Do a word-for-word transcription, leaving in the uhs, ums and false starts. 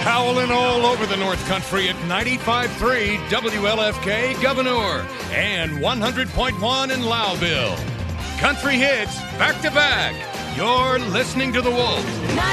Howling all over the North Country at ninety-five point three W L F K Governor and one hundred point one in Loudville. Country hits back to back. You're listening to The Wolf.